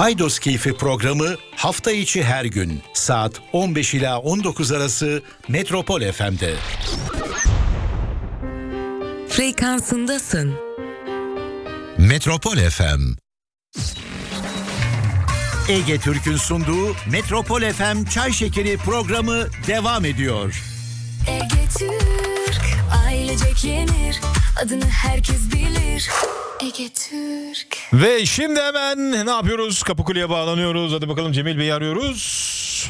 Paydos Keyfi programı hafta içi her gün saat 15 ila 19 arası Metropol FM'de. Frekansındasın. Metropol FM. Ege Türk'ün sunduğu Metropol FM Çay Şekeri programı devam ediyor. Ege Türk, ailecek yenir, adını herkes bilir. Ege Türk. Ve şimdi hemen ne yapıyoruz? Kapıkule'ye bağlanıyoruz. Hadi bakalım, Cemil Bey'i arıyoruz.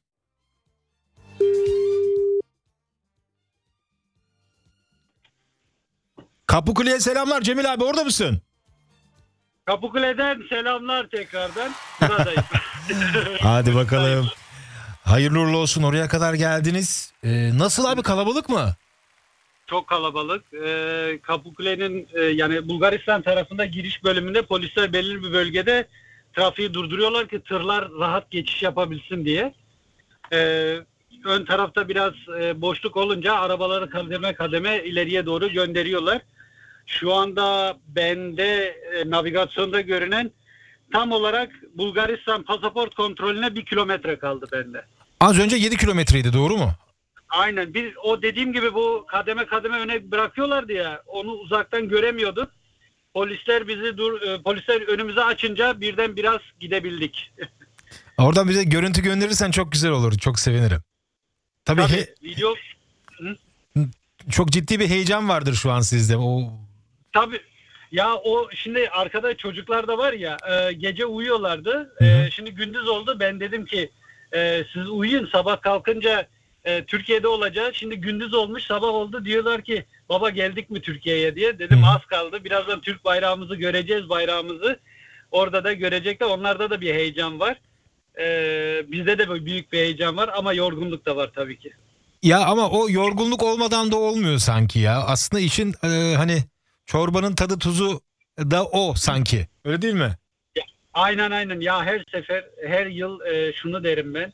Kapıkule'ye selamlar Cemil abi, orada mısın? Kapıkule'den selamlar tekrardan. Buradayım. Hadi bakalım. Hayırlı uğurlu olsun, oraya kadar geldiniz. Nasıl abi, kalabalık mı? Çok kalabalık. Kapıkule'nin yani Bulgaristan tarafında giriş bölümünde polisler belirli bir bölgede trafiği durduruyorlar ki tırlar rahat geçiş yapabilsin diye. Ön tarafta biraz boşluk olunca arabaları kademe kademe ileriye doğru gönderiyorlar. Şu anda bende navigasyonda görünen tam olarak Bulgaristan pasaport kontrolüne 1 kilometre kaldı bende. Az önce 7 kilometreydi, doğru mu? Aynen. O dediğim gibi bu kademe kademe öne bırakıyorlardı ya, onu uzaktan göremiyorduk. Polisler önümüze açınca birden biraz gidebildik. Oradan bize görüntü gönderirsen çok güzel olur. Çok sevinirim. Tabii video çok ciddi bir heyecan vardır şu an sizde. tabii. Ya o şimdi arkada çocuklar da var ya, gece uyuyorlardı. Şimdi gündüz oldu. Ben dedim ki siz uyuyun, sabah kalkınca Türkiye'de olacağız. Şimdi gündüz olmuş, sabah oldu, diyorlar ki baba geldik mi Türkiye'ye diye. Dedim az kaldı. Birazdan Türk bayrağımızı göreceğiz, bayrağımızı. Orada da görecekler. Onlarda da bir heyecan var. Bizde de büyük bir heyecan var ama yorgunluk da var tabii ki. Ya ama o yorgunluk olmadan da olmuyor sanki ya. Aslında işin hani çorbanın tadı tuzu da o sanki. Öyle değil mi? Aynen. Ya her sefer, her yıl şunu derim ben.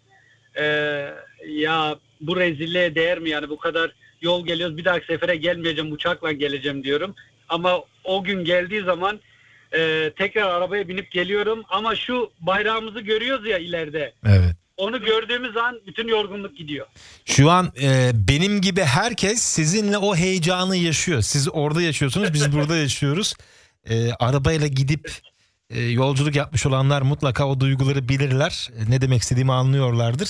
Ya bu rezilliğe değer mi yani, bu kadar yol geliyoruz, bir dahaki sefere gelmeyeceğim, uçakla geleceğim diyorum. Ama o gün geldiği zaman tekrar arabaya binip geliyorum. Ama şu bayrağımızı görüyoruz ya ileride. Evet. Onu gördüğümüz an bütün yorgunluk gidiyor. Şu an benim gibi herkes sizinle o heyecanı yaşıyor. Siz orada yaşıyorsunuz, biz burada yaşıyoruz. Arabayla gidip yolculuk yapmış olanlar mutlaka o duyguları bilirler. Ne demek istediğimi anlıyorlardır.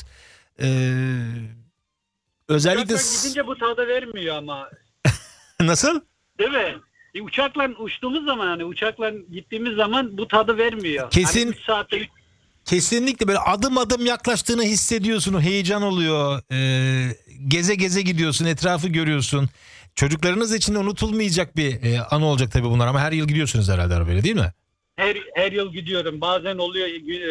Özellikle... Uçakla gidince bu tadı vermiyor ama. Nasıl? Değil mi? Uçakla uçtuğumuz zaman, hani uçakla gittiğimiz zaman bu tadı vermiyor. Kesin. Hani 3 saatte... Kesinlikle böyle adım adım yaklaştığını hissediyorsun. O heyecan oluyor. Geze geze gidiyorsun. Etrafı görüyorsun. Çocuklarınız için unutulmayacak bir an olacak tabii bunlar. Ama her yıl gidiyorsunuz herhalde arabayla, değil mi? Her yıl gidiyorum. Bazen oluyor